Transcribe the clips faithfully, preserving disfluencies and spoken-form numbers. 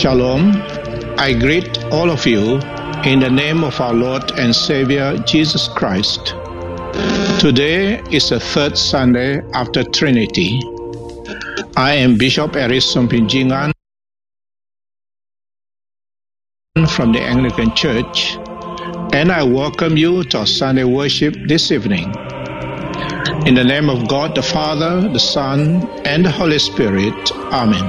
Shalom. I greet all of you in the name of our Lord and Savior Jesus Christ. Today is the third Sunday after Trinity. I am Bishop Eris Sompinjingan from the Anglican Church, and I welcome you to our Sunday worship this evening. In the name of God the Father, the Son, and the Holy Spirit. Amen.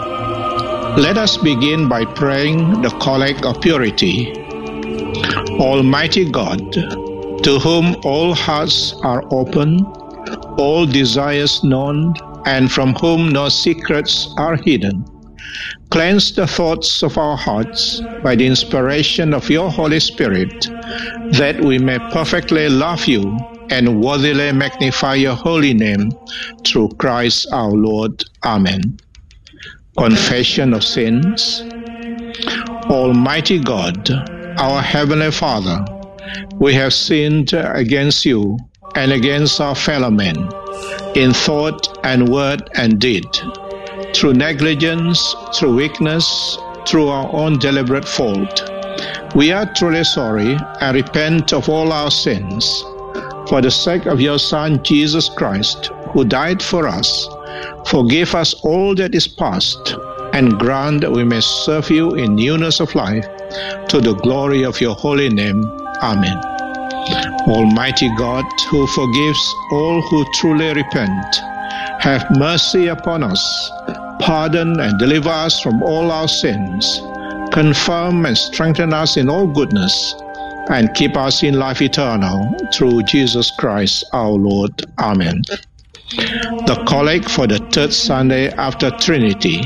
Let us begin by praying the Collect of Purity. Almighty God, to whom all hearts are open, all desires known, and from whom no secrets are hidden, cleanse the thoughts of our hearts by the inspiration of your Holy Spirit, that we may perfectly love you and worthily magnify your holy name through Christ our Lord. Amen. Confession of sins. Almighty God, our Heavenly Father, we have sinned against you and against our fellow men, in thought and word and deed, through negligence, through weakness, through our own deliberate fault. We are truly sorry and repent of all our sins. For the sake of your Son, Jesus Christ, who died for us, forgive us all that is past, and grant that we may serve you in newness of life, to the glory of your holy name. Amen. Almighty God, who forgives all who truly repent, have mercy upon us, pardon and deliver us from all our sins, confirm and strengthen us in all goodness, and keep us in life eternal, through Jesus Christ our Lord. Amen. The Collect for the third Sunday after Trinity.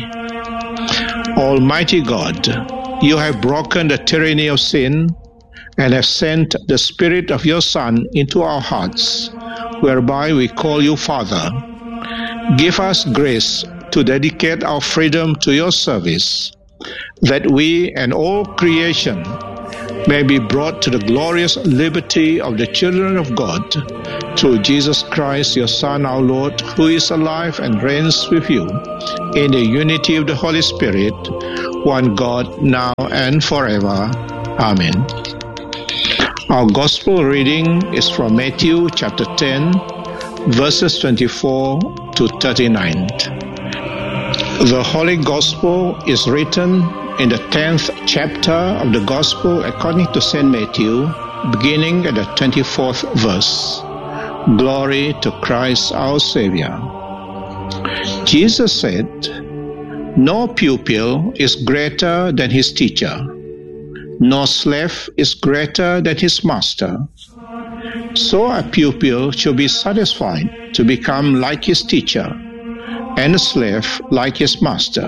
Almighty God, you have broken the tyranny of sin and have sent the Spirit of your Son into our hearts, whereby we call you Father. Give us grace to dedicate our freedom to your service, that we and all creation may be brought to the glorious liberty of the children of God, through Jesus Christ, your Son, our Lord, who is alive and reigns with you in the unity of the Holy Spirit, one God, now and forever. Amen. Our Gospel reading is from Matthew chapter ten, verses twenty-four to thirty-nine. The Holy Gospel is written in the tenth chapter of the Gospel according to Saint Matthew, beginning at the twenty-fourth verse. Glory to Christ our Savior. Jesus said, "No pupil is greater than his teacher. No slave is greater than his master. So a pupil should be satisfied to become like his teacher, and a slave like his master.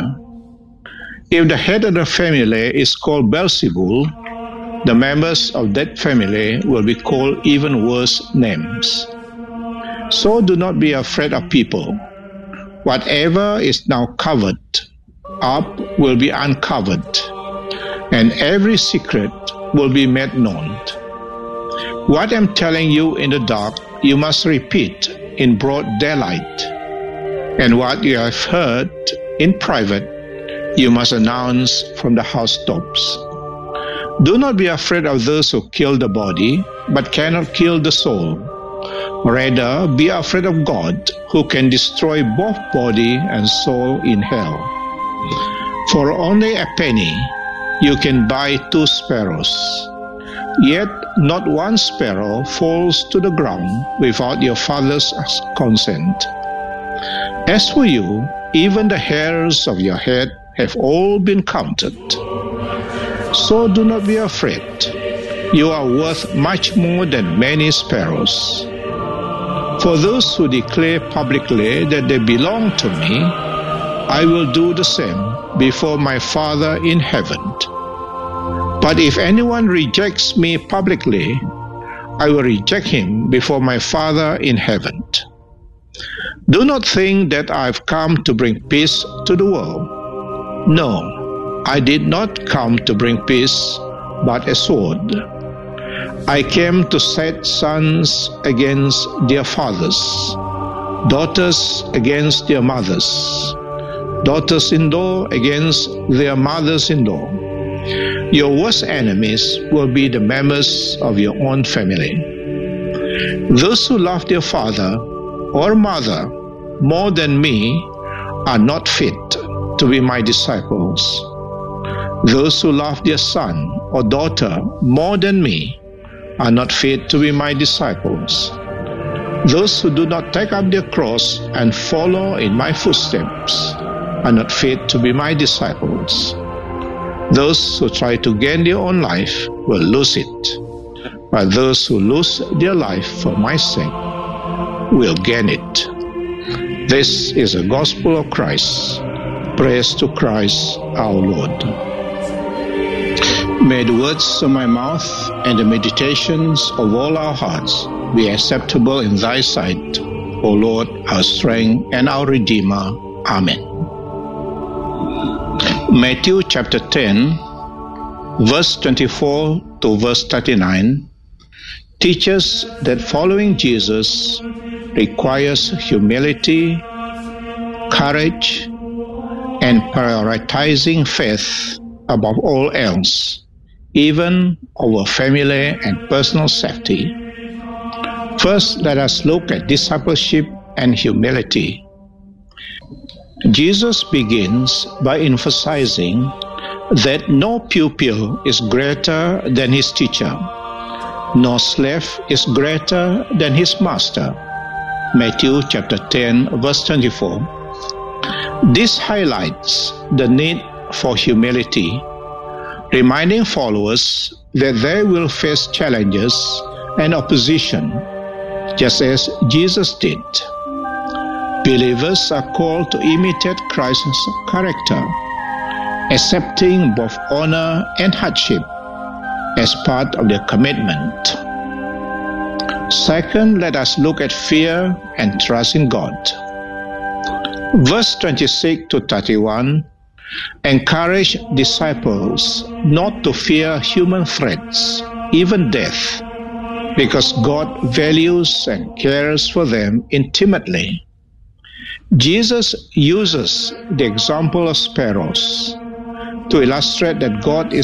If the head of the family is called Beelzebul, the members of that family will be called even worse names. So do not be afraid of people. Whatever is now covered up will be uncovered, and every secret will be made known. What I'm telling you in the dark, you must repeat in broad daylight, and what you have heard in private, you must announce from the housetops. Do not be afraid of those who kill the body, but cannot kill the soul. Rather, be afraid of God, who can destroy both body and soul in hell. For only a penny, you can buy two sparrows. Yet not one sparrow falls to the ground without your Father's consent. As for you, even the hairs of your head have all been counted. So do not be afraid. You are worth much more than many sparrows. For those who declare publicly that they belong to me, I will do the same before my Father in heaven. But if anyone rejects me publicly, I will reject him before my Father in heaven. Do not think that I have come to bring peace to the world. No, I did not come to bring peace, but a sword. I came to set sons against their fathers, daughters against their mothers. daughters-in-law against their mothers-in-law. Your worst enemies will be the members of your own family. Those who love their father or mother more than me are not fit to be my disciples. Those who love their son or daughter more than me are not fit to be my disciples. Those who do not take up their cross and follow in my footsteps are not fit to be my disciples. Those who try to gain their own life will lose it, but those who lose their life for my sake will gain it. This is the gospel of Christ. Praise to Christ our Lord. May the words of my mouth and the meditations of all our hearts be acceptable in thy sight, O Lord, our strength and our Redeemer. Amen. Matthew chapter ten, verse twenty-four to verse thirty-nine, teaches that following Jesus requires humility, courage, and prioritizing faith above all else, even over family and personal safety. First, let us look at discipleship and humility. Jesus begins by emphasizing that no pupil is greater than his teacher, no slave is greater than his master. Matthew chapter ten, verse twenty-four. This highlights the need for humility, reminding followers that they will face challenges and opposition, just as Jesus did. Believers are called to imitate Christ's character, accepting both honor and hardship as part of their commitment. Second, let us look at fear and trust in God. Verse twenty-six to thirty-one encourage disciples not to fear human threats, even death, because God values and cares for them intimately. Jesus uses the example of sparrows to illustrate that God is